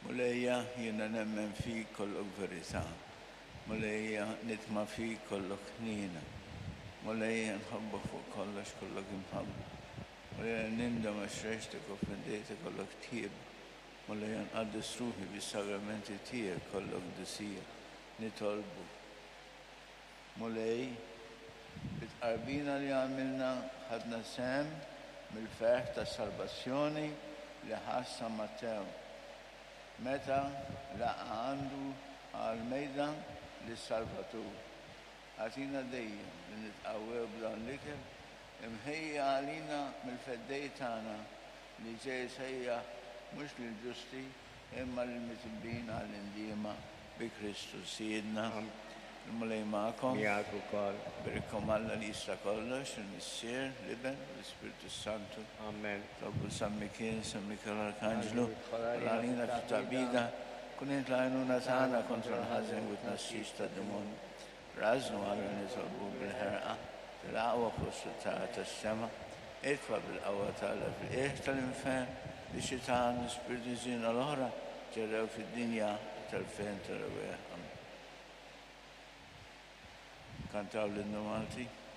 Mulejja jiena nemmen fik kollok verità. Mulejja nitma fik kollok ħnina. Mulejja nħobbu fuq kollox kollok imħabba. Mulejja nindam għax-rextek u f'indejtek kollok tjib. Mulejja nqaddis ruħi bis-sagramenti tiegħek kollok disija. Nitolbu. Mulej, bit-qarbina li għamilna ħadna sem mill-ferħ ta' salvazzjoni li ħassa Mattew. Meta laqa għandu għal-mejda li Salvatur. Għatina dejjem li nitqawwew b'dan l-ikel, imħejja għalina mill-feddej tagħna li ġej sejja mhux lill-ġusti imma lill-mitibbin għall-indiema bi Kristus Siedna. Il-mulej ma'kom. Miegħek ukoll. Birikkom Alla li jista' kollox, il-Missier, l-Iben, l-Ispiritu Santu. Amen. Rabbu San Michele, San Michele Arcangelo, l-għalina fit-tabida, kun int l-għajnuna tagħna kontra l-ħażen u t-nassix ta' demon. Raznu għallu nitolbu bil-ħerqa, fil-aqwa fl-ossultata tas-sema, itfa bil-qawwa tagħla fil-qieħ tal-infern, li xitan l-Ispiritu Żina l-oħra ġerrew fid-dinja tal-fejn tal-rewieħ. Kantaw l-innu Malti.